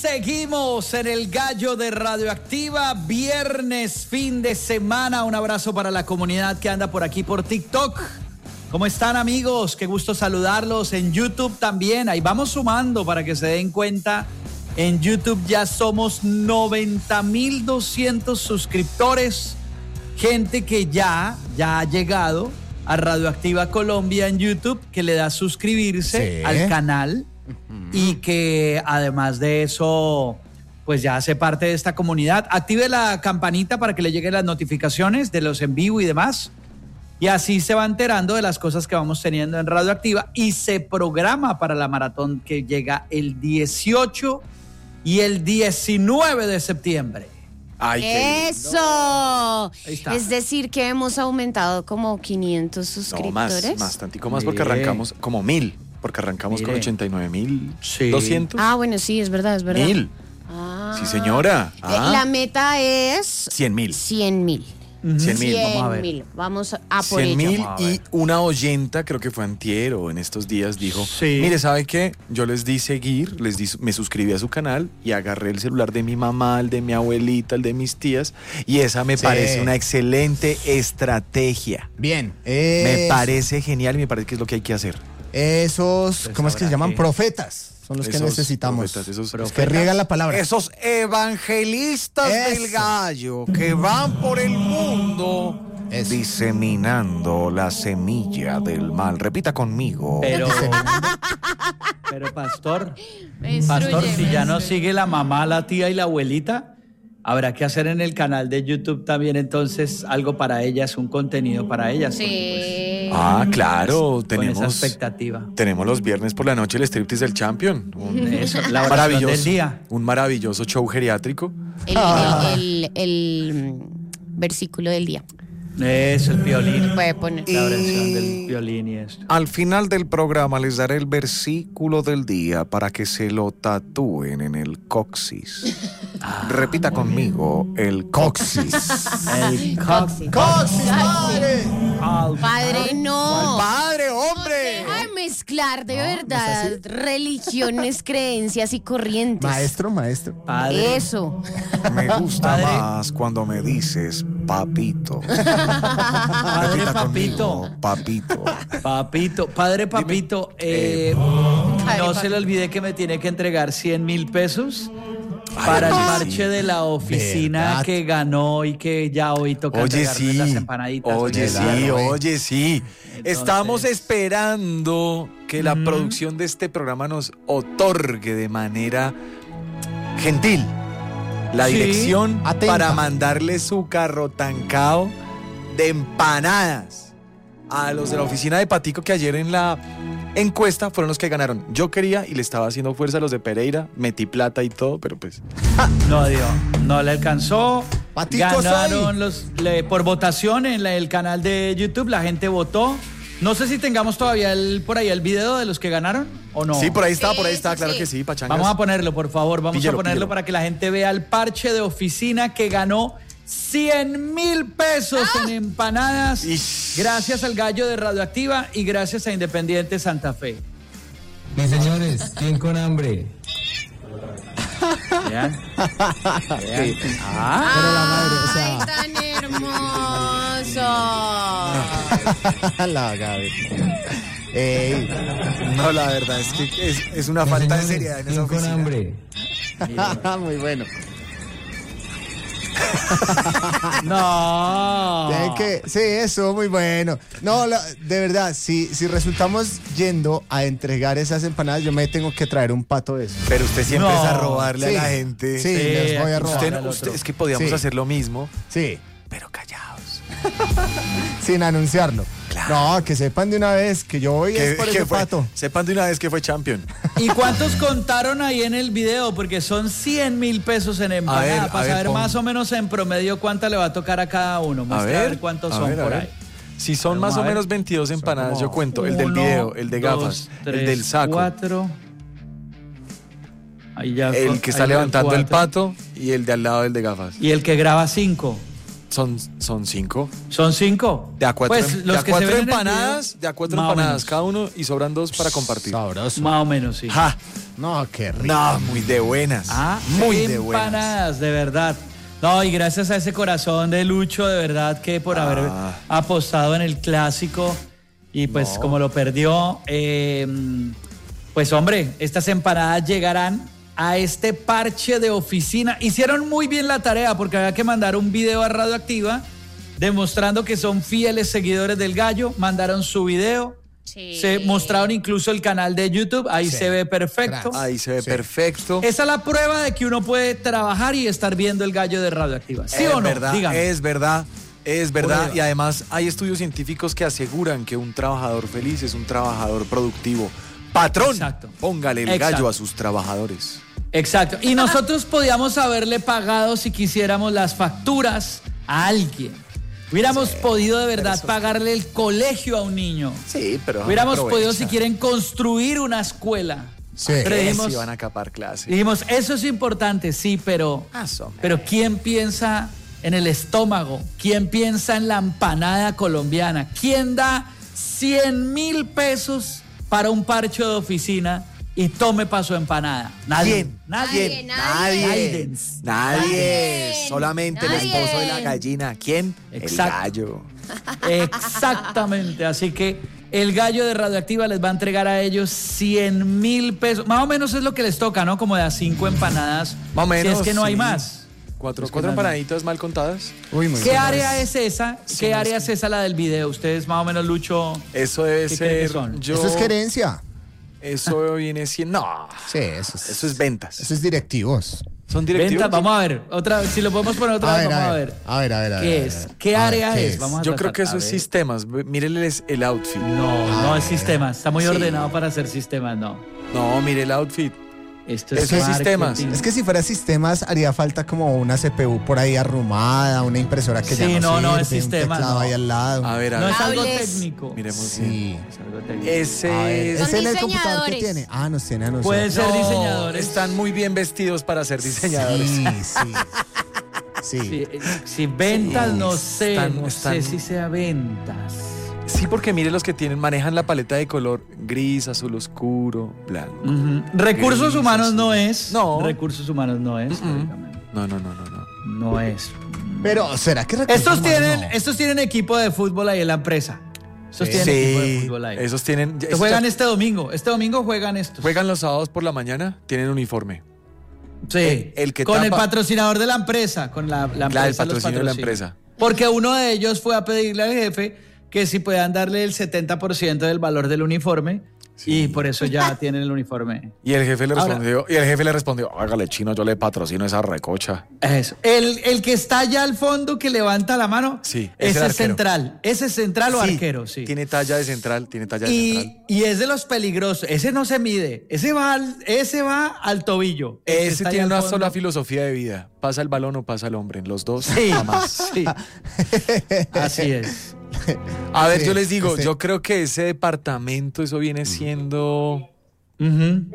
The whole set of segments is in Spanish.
seguimos en el Gallo de Radioactiva, viernes, fin de semana. Un abrazo para la comunidad que anda por aquí por TikTok. ¿Cómo están, amigos? Qué gusto saludarlos. En YouTube también, ahí vamos sumando para que se den cuenta. En YouTube ya somos 90,200 suscriptores. Gente que ya ha llegado a Radioactiva Colombia en YouTube, que le da suscribirse al canal. Y que además de eso, pues ya hace parte de esta comunidad. Active la campanita para que le lleguen las notificaciones de los en vivo y demás. Y así se va enterando de las cosas que vamos teniendo en Radioactiva. Y se programa para la maratón que llega el 18 y el 19 de septiembre. ¡Ay, qué lindo! ¡Eso! Ahí está. Es decir, que hemos aumentado como 500 suscriptores. No, más tantico más porque arrancamos como 1,000. Porque arrancamos con 89,200. Ah, bueno, sí, es verdad. 1,000. Ah. Sí, señora. La meta es 100,000. 100,000. 100,000. Vamos a ver. 100,000. Vamos a por 100,000 ello. y una oyenta, creo que fue antier o en estos días, dijo, Sí. mire, ¿sabe qué? Yo les di seguir, me suscribí a su canal y agarré el celular de mi mamá, el de mi abuelita, el de mis tías, y esa me parece una excelente estrategia. Bien. Me parece genial y me parece que es lo que hay que hacer. Esos, ¿cómo es que se llaman? qué. Profetas. Son los que Esos necesitamos. profetas, esos los que riegan la palabra. Esos evangelistas Eso. del gallo que van por el mundo diseminando la semilla del mal. Repita conmigo. Pero pastor, Me instruye, si me ya no instruye. sigue la mamá, la tía y la abuelita, habrá que hacer en el canal de YouTube también entonces algo para ellas, un contenido para ellas. Sí. Claro, Con esa tenemos expectativa. los viernes por la noche el striptease del Champion. Eso, la oración del día. Un maravilloso show geriátrico. El versículo del día. Eso, el violín. Puede poner. La oración del violín y esto. Al final del programa les daré el versículo del día para que se lo tatúen en el coxis. Repita conmigo, el coxis. El Coxis. ¡Coxis, padre! Padre, no. ¡Padre, hombre! Deja de mezclar de verdad religiones, creencias y corrientes. Maestro. Padre. Eso. Me gusta Padre. más cuando me dices papito. Padre Repita Papito. conmigo, papito. Papito, padre Papito, no se le olvide que me tiene que entregar 100,000 pesos para el parche de la oficina ¿Verdad? que ganó y que ya hoy toca Oye, entregarle sí. las empanaditas. Oye, sí. Entonces- Estamos esperando que la producción de este programa nos otorgue de manera gentil la Sí. dirección Atenta. para mandarle su carro tancado de empanadas a los de la oficina de Patico, que ayer en la encuesta fueron los que ganaron. Yo quería y le estaba haciendo fuerza a los de Pereira, metí plata y todo, pero pues No dio, no le alcanzó. Patico Ganaron por votación en el canal de YouTube, la gente votó. No sé si tengamos todavía por ahí el video de los que ganaron o no. sí, por ahí Sí, está, claro sí. que sí, pachangas. Vamos a ponerlo, por favor. Vamos Píllelo, a ponerlo píllelo. para que la gente vea el parche de oficina que ganó 100,000 pesos en empanadas. Ish. Gracias al Gallo de Radioactiva y gracias a Independiente Santa Fe. Mis señores, ¿quién con hambre? ¿Vean? Pero la madre, o sea, ¡Ay, tan hermoso! la Gaby. Ey, No, la verdad es que es una Mis falta de señores, seriedad en esa ¿quién con oficina. hambre? muy bueno. No. Sí, eso, muy bueno. No, de verdad, si resultamos yendo a entregar esas empanadas, yo me tengo que traer un pato de eso. Pero usted siempre No. es a robarle Sí. a la gente. Sí, les voy a aquí robar. está. Usted es que podíamos Sí. hacer lo mismo, Sí, pero callados. sin anunciarlo. Claro. No, que sepan de una vez que yo voy es por ese fue? pato. Sepan de una vez que fue champion. ¿Y cuántos contaron ahí en el video? Porque son 100,000 pesos en empanada. A Para ver, saber pon. más o menos en promedio cuánta le va a tocar a cada uno. Muestra a ver cuántos a son ver, a por ver. ahí. Si son Vamos más a o ver. menos 22 empanadas, como yo cuento. El del Uno, video, el de gafas, dos, el tres, del saco, 4. Ahí ya el que está ahí levantando el 4. pato y el de al lado del de gafas. Y el que graba 5. Son 5. Son 5. De a 4 Pues los que se ven en el empanadas, video, de a 4 más o empanadas menos. cada uno y sobran 2 para compartir. Sabroso. Más o menos, sí. ¡Ja! No, qué rico. No, muy de buenas. Muy de buenas. Empanadas, de verdad. No, y gracias a ese corazón de Lucho, de verdad, que por haber apostado en el clásico y pues como lo perdió, pues hombre, estas empanadas llegarán a este parche de oficina. Hicieron muy bien la tarea porque había que mandar un video a Radioactiva demostrando que son fieles seguidores del Gallo. Mandaron su video. Sí. Se mostraron incluso el canal de YouTube. Ahí Sí. se ve perfecto. Ahí se ve Sí. perfecto. Esa es la prueba de que uno puede trabajar y estar viendo el Gallo de Radioactiva. ¿Sí o no? Verdad, Dígame. es verdad. Es verdad. Prueba. Y además hay estudios científicos que aseguran que un trabajador feliz es un trabajador productivo. Patrón, Exacto. póngale el Exacto. gallo a sus trabajadores. Exacto. Y nosotros podíamos haberle pagado, si quisiéramos, las facturas a alguien. Hubiéramos podido de verdad pagarle el colegio a un niño. Sí, pero Hubiéramos podido, aprovecha. si quieren, construir una escuela. Sí. Pero Que dijimos, sí van a capar clase. dijimos, eso es importante, sí, pero ¿quién piensa en el estómago? ¿Quién piensa en la empanada colombiana? ¿Quién da 100,000 pesos para un parche de oficina y tome para su empanada? Nadie. ¿Quién? Nadie. Nadie. Nadie. Solamente Nadie. el esposo de la gallina. ¿Quién? Exacto. El gallo. Exactamente. Así que el Gallo de Radioactiva les va a entregar a ellos 100,000 pesos. Más o menos es lo que les toca, ¿no? Como de a 5 empanadas. Más o menos. Si es que no hay sí. más. Cuatro Es que no hay empanaditas mal contadas. Uy, muy ¿Qué bueno. área es esa? Sí, ¿Qué no, área es es esa la del video? Ustedes más o menos, Lucho. Eso debe ¿Qué creen que ser. son? Eso es gerencia. Eso viene siendo. No. Sí, eso es ventas. Eso es directivos. Son directivos. Venta, vamos a ver. Otra vez, si lo podemos poner otra vez, vamos a ver. A ver. ¿Qué es? ¿Qué área es? Vamos a Yo creo tratar, que eso a es ver. sistemas. Mírenles el outfit. No es sistema. Está muy Sí. ordenado para hacer sistemas, no. No, mire el outfit. Esto Eso es marketing. sistemas. Es que si fuera sistemas, haría falta como una CPU por ahí arrumada, una impresora que ya Sí, no no, sirve, es sistema, un teclado no. ahí al lado. A ver, No es algo Cables. técnico. Miremos Sí. bien. Es algo técnico. Ese A ver, es. Son ¿es en el computador que diseñadores. tiene? Ah, nos tiene a nosotros. Pueden ser No, diseñadores. Están muy bien vestidos para ser diseñadores. Sí. Si ventas, Sí, no sé. están- no están- sé si sea ventas. Sí, porque mire los que manejan la paleta de color gris, azul oscuro, blanco. Ujú. Recursos Gris, humanos azul. no es. No. Recursos humanos no es. lógicamente. No. No es. Pero, ¿será que recursos Estos humanos tienen, no? estos tienen equipo de fútbol ahí en la empresa. Estos Sí. tienen equipo de Sí, fútbol ahí. esos tienen. Estos juegan este domingo. Este domingo juegan estos. Juegan los sábados por la mañana, tienen uniforme. Sí. el que con el tapa- patrocinador de la empresa. Con la empresa. Claro, el los patrocinio de la patrocina. empresa. Porque uno de ellos fue a pedirle al jefe que si puedan darle el 70% del valor del uniforme. Y por eso ya tienen el uniforme. Y el jefe le Ahora- respondió, hágale chino, yo le patrocino esa recocha. Eso. El que está allá al fondo, que levanta la mano, Sí, es el ese es arquero. central. Ese es central o arquero, sí. Tiene talla de central, Y es de los peligrosos. Ese no se mide. Ese va al tobillo. El que Ese está tiene allá al una fondo. sola filosofía de vida. Pasa el balón o pasa el hombre. En los dos, Sí, jamás. sí. Así es. A ver, Sí, yo les digo, ese- yo creo que ese departamento, eso viene siendo... Ujú.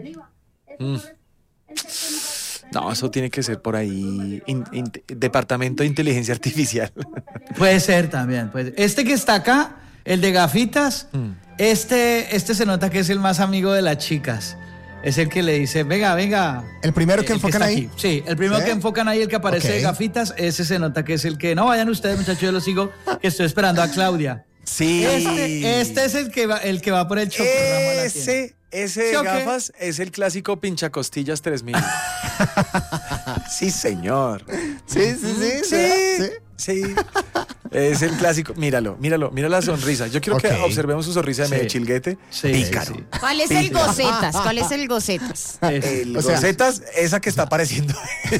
No, eso tiene que ser por ahí. Departamento de Inteligencia Artificial. Puede ser también. Este que está acá, el de gafitas, este se nota que es el más amigo de las chicas. Es el que le dice, venga. ¿El primero que El enfocan está ahí? aquí. Sí, el primero ¿Sí? que enfocan ahí, el que aparece de Ok. gafitas, ese se nota que es el que... No, vayan ustedes, muchachos, yo lo sigo, que estoy esperando a Claudia. Sí. Este es el que va por el chocorramo a la tienda. Ese de ¿Sí o qué? gafas es el clásico pinchacostillas 3000. Sí, señor. Sí. Sí. Es el clásico. Míralo. Mira la sonrisa. Yo quiero que Ok. observemos su sonrisa de Sí. medio chilguete. Sí, Pícaro. sí. ¿Cuál es el gocetas? ¿Cuál es el gocetas? El O sea- Gocetas, esa que está apareciendo.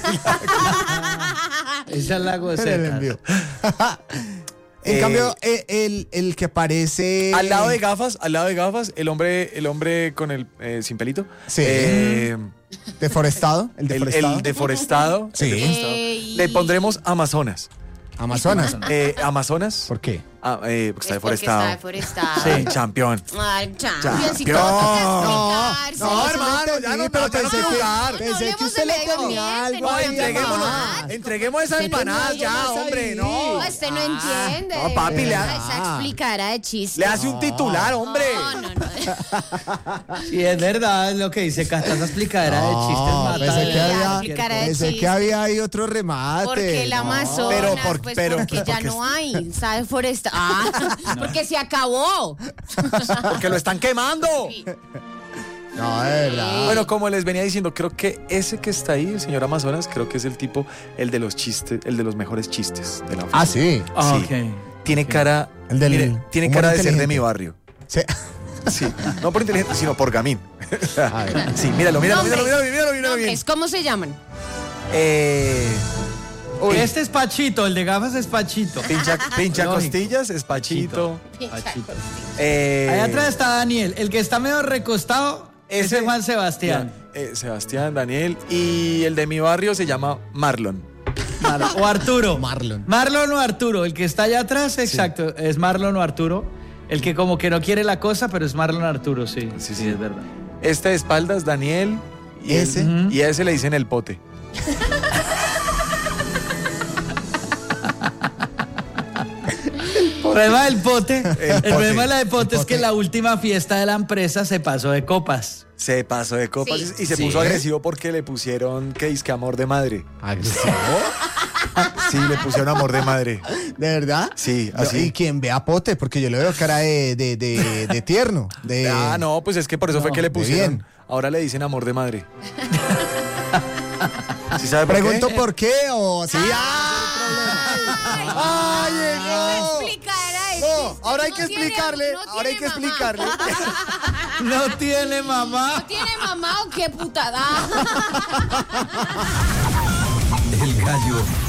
Esa es la En el goceta. envío. En cambio, el que aparece... Al lado de gafas, el hombre con el sin pelito. Sí. El Deforestado. El deforestado. deforestado. Sí. Le pondremos Amazonas. Amazonas. Amazonas. ¿Por qué? Porque está deforestado. Está deforestado. Sí. Campeón. Ay, Champions, si Champion. todo toca explicarse. No, hermano, ya no, pero pero pensé hablemos que usted de le medio tenía ambiente, algo no, ahí. entreguémoslo. más. Entreguemos esas Usted no empanadas tiene ya, más hombre, ahí. no. Usted no entiende. No, papi, le Esa explicará de chiste. Le hace un titular, hombre. No. Sí, es verdad lo que dice Castaza, explicadera de chistes No, mata pensé de que había, cualquier Cara de pensé chiste. que había ahí otro remate. Porque el No. Amazonas, porque ya no hay, está deforestado. Porque se acabó. Porque lo están quemando. No, de verdad. Bueno, como les venía diciendo, creo que ese que está ahí, el señor Amazonas, creo que es el tipo, el de los chistes, el de los mejores chistes de la oficina. Ah, sí. Ah, Sí. ok. Tiene cara, El del mire, tiene humor cara de ser de inteligente. mi barrio. Sí. Sí, no por inteligente, sino por gamín. A ver. Sí, míralo bien. Nombres, ¿cómo se llaman? Uy, Este es Pachito, el de gafas es Pachito. pincha Lógico. costillas, es Pachito. Pachito. Eh, Allá atrás está Daniel, el que está medio recostado, ese es Juan Sebastián. Sebastián, Daniel. Y el de mi barrio se llama Marlon. O Arturo. Marlon. Marlon o Arturo, el que está allá atrás, exacto, es Marlon o Arturo. El que como que no quiere la cosa, pero es Marlon o Arturo, sí. Sí, Sí, sí. es verdad. Este de espaldas, Daniel. Y Ese. Y a ese le dicen el pote. El problema del pote, el problema de la de pote es pote. que la última fiesta de la empresa se pasó de copas. Se pasó de copas Sí. y se Sí. puso agresivo porque le pusieron que disque amor de madre. ¿Agresivo? Sí, le pusieron amor de madre. ¿De verdad? Sí, No, así. y quien vea Pote, porque yo le veo cara de tierno. No, pues es que por eso fue que le de pusieron. bien. Ahora le dicen amor de madre. ¿Sí sabe por Pregunto qué? por qué o sí. ¡Ay, llegó! No, ahora hay que explicarle. No Ahora hay que tiene mamá. explicarle. No tiene mamá. ¿No tiene mamá o qué putada? El Gallo